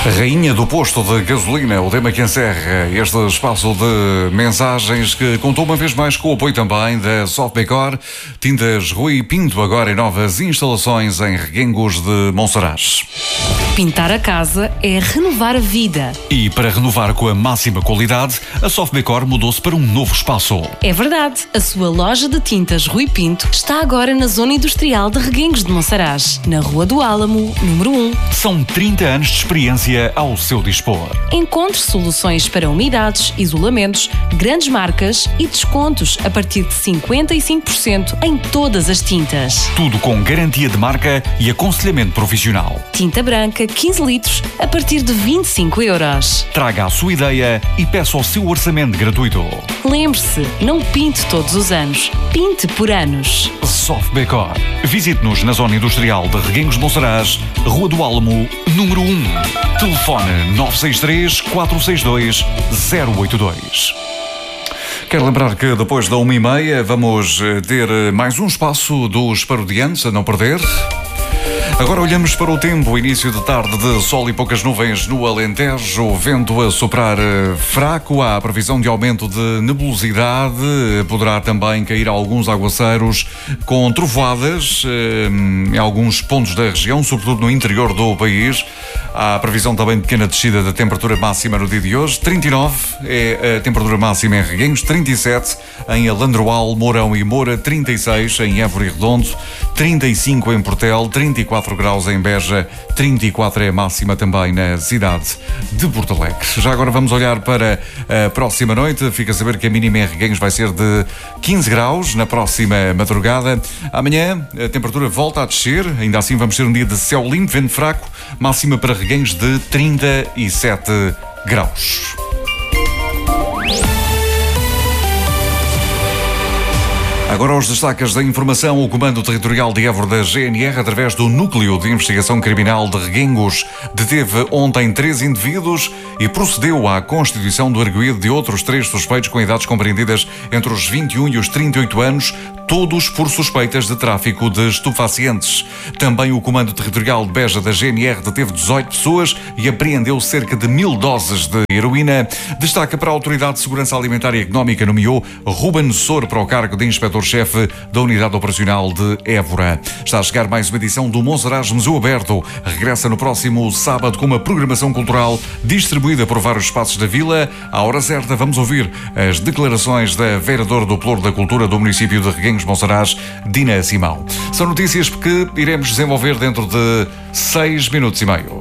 Rainha do posto de gasolina, o tema que encerra este espaço de mensagens que contou uma vez mais com o apoio também da Softbecor, Tintas Rui Pinto, agora em novas instalações em Reguengos de Monsaraz. Pintar a casa é renovar a vida. E para renovar com a máxima qualidade, a Softbecor mudou-se para um novo espaço. É verdade, a sua loja de tintas Rui Pinto está agora na zona industrial de Reguengos de Monsaraz, na Rua do Álamo, número 1. São 30 anos de experiência ao seu dispor. Encontre soluções para umidades, isolamentos, grandes marcas e descontos a partir de 55% em todas as tintas. Tudo com garantia de marca e aconselhamento profissional. Tinta branca 15 litros a partir de 25 euros. Traga a sua ideia e peça o seu orçamento gratuito. Lembre-se, não pinte todos os anos, pinte por anos. Softbecor. Visite-nos na zona industrial de Reguengos de Monsaraz, Rua do Álamo, número 1. Telefone 963 462 082. Quero lembrar que depois da 1h30 vamos ter mais um espaço dos parodiantes a não perder. Agora olhamos para o tempo, início de tarde de sol e poucas nuvens no Alentejo, vento a soprar fraco, há previsão de aumento de nebulosidade, poderá também cair alguns aguaceiros com trovoadas em alguns pontos da região, sobretudo no interior do país. Há previsão também de pequena descida da temperatura máxima no dia de hoje, 39 é a temperatura máxima em Reguengos, 37 em Alandroal, Mourão e Moura, 36 em Évora e Redondo, 35 em Portel, 34 graus em Beja, 34 é a máxima também na cidade de Porto Alegre. Já agora vamos olhar para a próxima noite. Fica a saber que a mínima em Reguengos vai ser de 15 graus na próxima madrugada. Amanhã a temperatura volta a descer, ainda assim vamos ter um dia de céu limpo, vento fraco, máxima para Reguengos de 37 graus. Agora os destaques da informação. O Comando Territorial de Évora da GNR, através do Núcleo de Investigação Criminal de Reguengos, deteve ontem 3 indivíduos e procedeu à constituição do arguido de outros 3 suspeitos com idades compreendidas entre os 21 e os 38 anos, todos por suspeitas de tráfico de estupefacientes. Também o Comando Territorial de Beja da GNR deteve 18 pessoas e apreendeu cerca de 1000 doses de heroína. Destaca para a Autoridade de Segurança Alimentar e Económica, nomeou Ruben Sor para o cargo de Inspetor-Chefe da Unidade Operacional de Évora. Está a chegar mais uma edição do Monsaraz Museu Aberto. Regressa no próximo sábado com uma programação cultural distribuída por vários espaços da vila. À hora certa vamos ouvir as declarações da vereadora do Pelouro da Cultura do município de Reguengos de Monsaraz, Dina Simão. São notícias que iremos desenvolver dentro de 6 minutos e meio.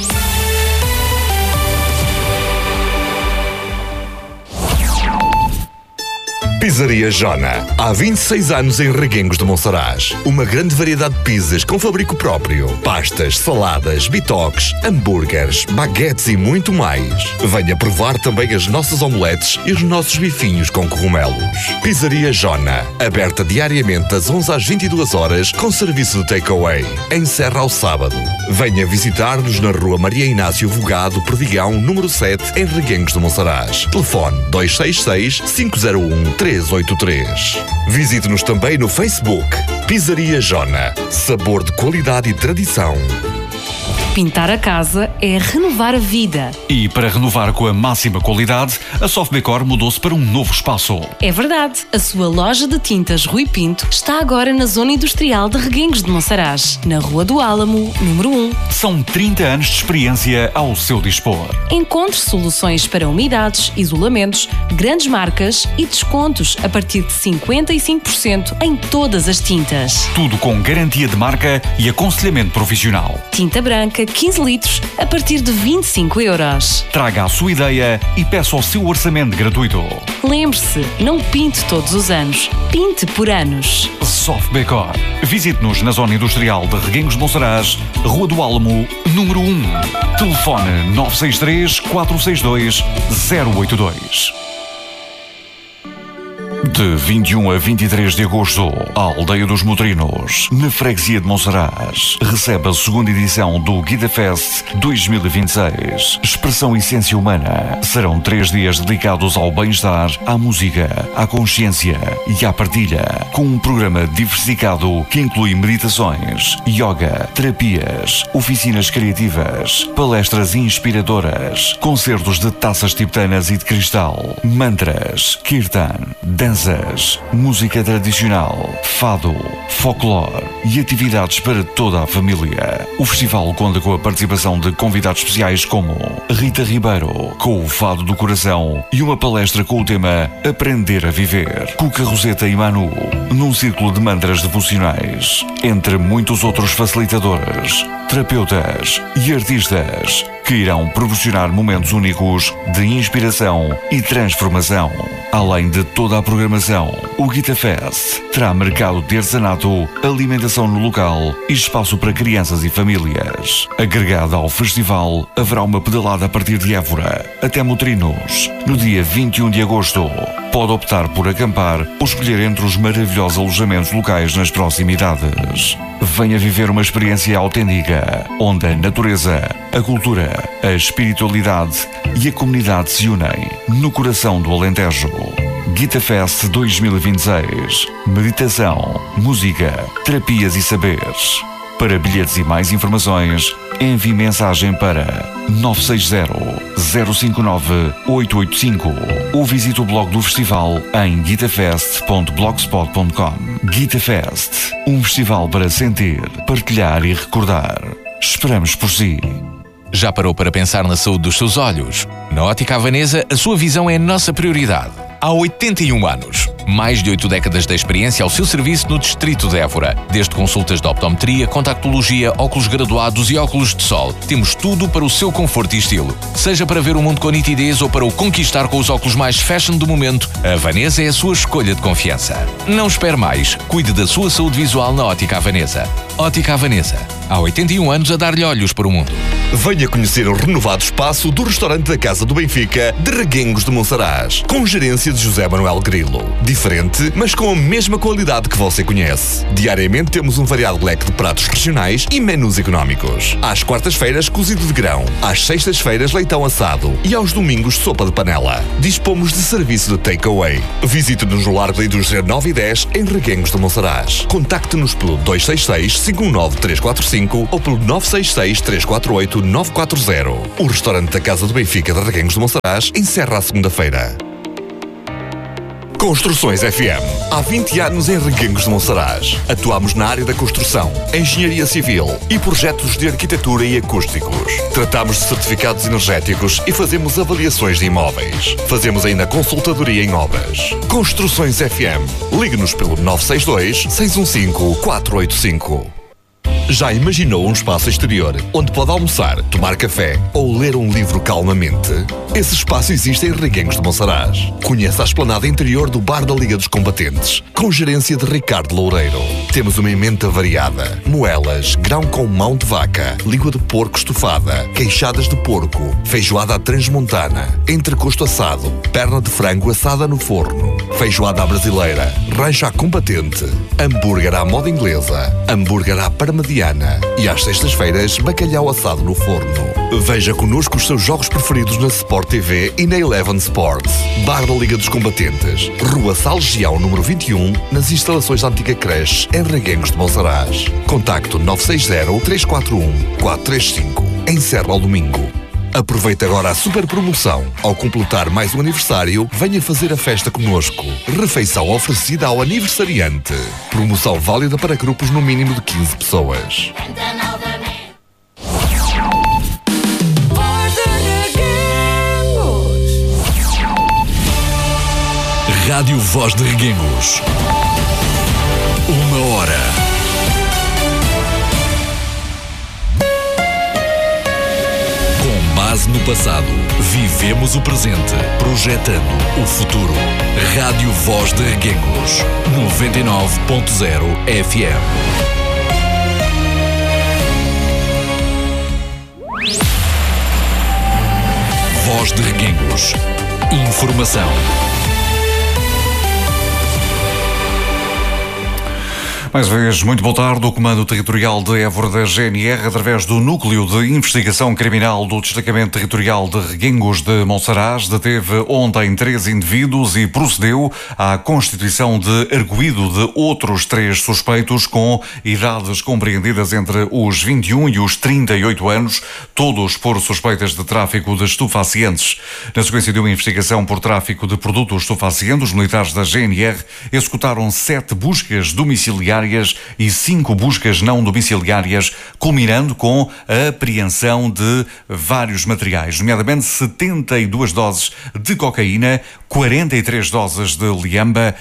Pizzaria Jona. Há 26 anos em Reguengos de Monsaraz. Uma grande variedade de pizzas com fabrico próprio. Pastas, saladas, bitoques, hambúrgueres, baguetes e muito mais. Venha provar também as nossas omeletes e os nossos bifinhos com cogumelos. Pizzaria Jona. Aberta diariamente das 11 às 22 horas com serviço de takeaway. Encerra ao sábado. Venha visitar-nos na Rua Maria Inácio Vogado, Perdigão, número 7, em Reguengos de Monsaraz. Telefone 266 501 383. Visite-nos também no Facebook. Pizzaria Jona. Sabor de qualidade e tradição. Pintar a casa é renovar a vida. E para renovar com a máxima qualidade, a Softbecor mudou-se para um novo espaço. É verdade, a sua loja de tintas Rui Pinto está agora na zona industrial de Reguengos de Monsaraz, na Rua do Álamo, número 1. São 30 anos de experiência ao seu dispor. Encontre soluções para umidades, isolamentos, grandes marcas e descontos a partir de 55% em todas as tintas. Tudo com garantia de marca e aconselhamento profissional. Tinta branca 15 litros a partir de 25 euros. Traga a sua ideia e peça o seu orçamento gratuito. Lembre-se, não pinte todos os anos, pinte por anos. Softbecor. Visite-nos na zona industrial de Reguengos de Monsaraz, Rua do Álamo, número 1. Telefone 963 462 082. De 21 a 23 de agosto, a Aldeia dos Motrinos, na freguesia de Monsaraz, recebe a segunda edição do Guita Fest 2026. Expressão Essência Humana. Serão 3 dias dedicados ao bem-estar, à música, à consciência e à partilha, com um programa diversificado que inclui meditações, yoga, terapias, oficinas criativas, palestras inspiradoras, concertos de taças tibetanas e de cristal, mantras, kirtan, danças, música tradicional, fado, folclore e atividades para toda a família. O festival conta com a participação de convidados especiais como Rita Ribeiro, com o Fado do Coração, e uma palestra com o tema Aprender a Viver, Cuca Roseta e Manu, num círculo de mantras devocionais, entre muitos outros facilitadores, terapeutas e artistas que irão proporcionar momentos únicos de inspiração e transformação. Além de toda a programação, o Guita Fest terá mercado de artesanato, alimentação no local e espaço para crianças e famílias. Agregada ao festival, haverá uma pedalada a partir de Évora até Motrinos, no dia 21 de agosto. Pode optar por acampar ou escolher entre os maravilhosos alojamentos locais nas proximidades. Venha viver uma experiência autêntica, onde a natureza, a cultura, a espiritualidade e a comunidade se unem no coração do Alentejo. Guita Fest 2026. Meditação, música, terapias e saberes. Para bilhetes e mais informações, envie mensagem para 960-059-885 ou visite o blog do festival em guitafest.blogspot.com. Guita Fest, um festival para sentir, partilhar e recordar. Esperamos por si. Já parou para pensar na saúde dos seus olhos? Na Ótica Havanesa, a sua visão é a nossa prioridade. Há 81 anos. Mais de 8 décadas de experiência ao seu serviço no distrito de Évora. Desde consultas de optometria, contactologia, óculos graduados e óculos de sol. Temos tudo para o seu conforto e estilo. Seja para ver o mundo com nitidez ou para o conquistar com os óculos mais fashion do momento, a Havanesa é a sua escolha de confiança. Não espere mais. Cuide da sua saúde visual na Ótica Havanesa. Ótica Havanesa. Há 81 anos a dar-lhe olhos para o mundo. Venha conhecer o renovado espaço do restaurante da Casa do Benfica de Reguengos de Monsaraz, com gerência de José Manuel Grilo. Diferente, mas com a mesma qualidade que você conhece. Diariamente temos um variado leque de pratos regionais e menus económicos. Às quartas-feiras, cozido de grão. Às sextas-feiras, leitão assado. E aos domingos, sopa de panela. Dispomos de serviço de takeaway. Visite-nos no Largo da Indústria 9 e 10, em Reguengos de Monsaraz. Contacte-nos pelo 266-519-345 ou pelo 966-348-940. O restaurante da Casa do Benfica de Reguengos de Monsaraz encerra a segunda-feira. Construções FM. Há 20 anos em Reguengos de Monsaraz. Atuamos na área da construção, engenharia civil e projetos de arquitetura e acústicos. Tratamos de certificados energéticos e fazemos avaliações de imóveis. Fazemos ainda consultadoria em obras. Construções FM. Ligue-nos pelo 962-615-485. Já imaginou um espaço exterior onde pode almoçar, tomar café ou ler um livro calmamente? Esse espaço existe em Reguengos de Monsaraz. Conheça a esplanada interior do Bar da Liga dos Combatentes, com gerência de Ricardo Loureiro. Temos uma emenda variada: moelas, grão com mão de vaca, língua de porco estufada, queixadas de porco, feijoada à transmontana, entrecosto assado, perna de frango assada no forno, feijoada à brasileira, rancho à combatente, hambúrguer à moda inglesa, hambúrguer à parmadiana e às sextas-feiras bacalhau assado no forno. Veja connosco os seus jogos preferidos na Sport TV e na Eleven Sports. Bar da Liga dos Combatentes, Rua Salgião número 21, nas instalações da antiga creche em Reguengos de Monsaraz. Contacto 960-341-435. Encerra ao domingo. Aproveite agora a super promoção. Ao completar mais um aniversário, venha fazer a festa connosco. Refeição oferecida ao aniversariante. Promoção válida para grupos no mínimo de 15 pessoas. Rádio Voz de Reguengos. 1 hora. Base no passado, vivemos o presente, projetando o futuro. Rádio Voz de Reguengos, 99.0 FM. Voz de Reguengos. Informação. Mais uma vez, muito boa tarde. O Comando Territorial de Évora da GNR, através do Núcleo de Investigação Criminal do Destacamento Territorial de Reguengos de Monsaraz, deteve ontem 3 indivíduos e procedeu à constituição de arguido de outros 3 suspeitos com idades compreendidas entre os 21 e os 38 anos, todos por suspeitas de tráfico de estupefacientes. Na sequência de uma investigação por tráfico de produtos estupefacientes, os militares da GNR executaram 7 buscas domiciliares e 5 buscas não domiciliárias, culminando com a apreensão de vários materiais, nomeadamente 72 doses de cocaína, 43 doses de liamba,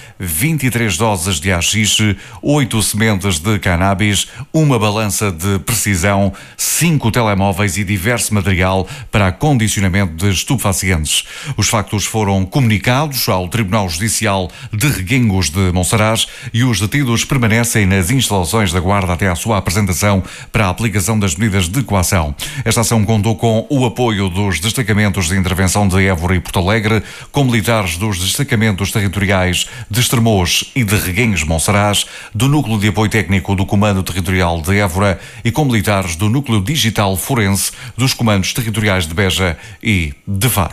23 doses de haxixe, 8 sementes de cannabis, uma balança de precisão, 5 telemóveis e diverso material para acondicionamento de estupefacientes. Os factos foram comunicados ao Tribunal Judicial de Reguengos de Monsaraz e os detidos permanecem nas instalações da Guarda até à sua apresentação para a aplicação das medidas de coação. Esta ação contou com o apoio dos destacamentos de intervenção de Évora e Porto Alegre, com militares dos destacamentos territoriais de Estremoz e de Reguengos Monsaraz, do Núcleo de Apoio Técnico do Comando Territorial de Évora e com militares do Núcleo Digital Forense dos Comandos Territoriais de Beja e de Faro.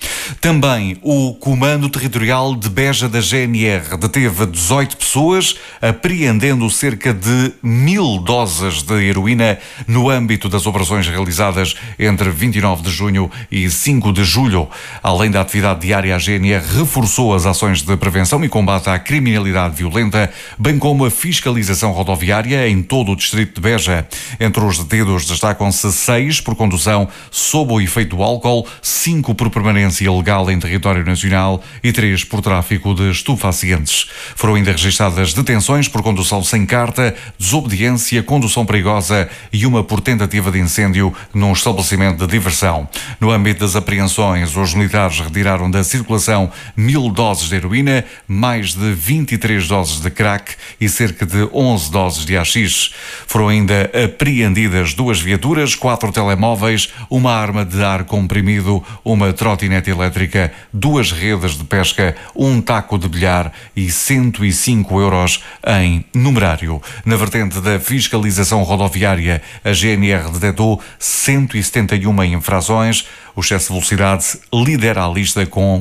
Também o Comando Territorial de Beja da GNR deteve 18 pessoas, apreendendo cerca de 1000 doses de heroína no âmbito das operações realizadas entre 29 de junho e 5 de julho. Além da atividade diária, a GNR reforçou as ações de prevenção e combate à criminalidade violenta, bem como a fiscalização rodoviária em todo o distrito de Beja. Entre os detidos destacam-se 6 por condução sob o efeito do álcool, 5 por permanência ilegal em território nacional e 3 por tráfico de estupefacientes. Foram ainda registradas detenções por condução sem carta, desobediência, condução perigosa e uma por tentativa de incêndio num estabelecimento de diversão. No âmbito das apreensões, os militares retiraram da circulação 1000 doses de heroína, mais de 23 doses de crack e cerca de 11 doses de haxixe. Foram ainda apreendidas 2 viaturas, 4 telemóveis, uma arma de ar comprimido, uma trotinete elétrica, 2 redes de pesca, um taco de bilhar e 105 euros em numerário. Na vertente da fiscalização rodoviária, a GNR detectou 171 infrações. O excesso de velocidade lidera a lista com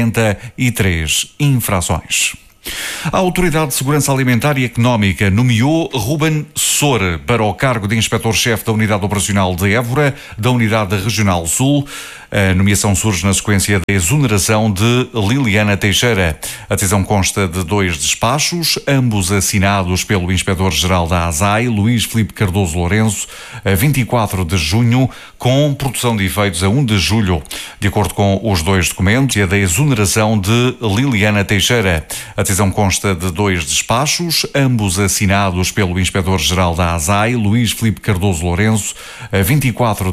43 infrações. A Autoridade de Segurança Alimentar e Económica nomeou Ruben Sor para o cargo de Inspetor-Chefe da Unidade Operacional de Évora, da Unidade Regional Sul. A nomeação surge na sequência da exoneração de Liliana Teixeira. A decisão consta de 2 despachos, ambos assinados pelo Inspetor-Geral da ASAI, Luís Filipe Cardoso Lourenço, a 24 de junho, com produção de efeitos a 1 de julho. De acordo com os 2 documentos, é da exoneração de Liliana Teixeira. A decisão consta de 2 despachos, ambos assinados pelo Inspetor-Geral da ASAI, Luís Filipe Cardoso Lourenço, a 24